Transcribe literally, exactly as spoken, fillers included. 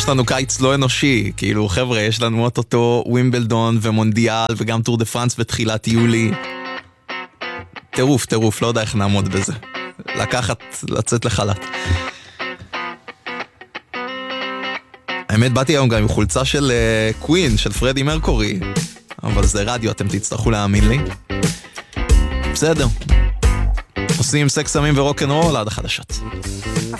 יש לנו קיץ לא אנושי, כאילו חבר'ה, יש לנו אוטוטו ווימבלדון ומונדיאל וגם טור דה פרנס בתחילת יולי. טירוף, טירוף, לא יודע איך נעמוד בזה. לקחת, לצאת לחל"ת. האמת, באתי היום גם עם חולצה של קווין, של פרדי מרקורי, אבל זה רדיו, אתם תצטרכו להאמין לי. בסדר. עושים סקס, סמים ורוק'נ'רול עד החדשות.